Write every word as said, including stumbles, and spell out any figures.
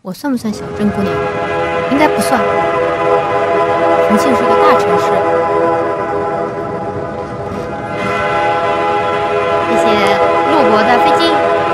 我算不算小镇姑娘？应该不算。重庆是个大城市，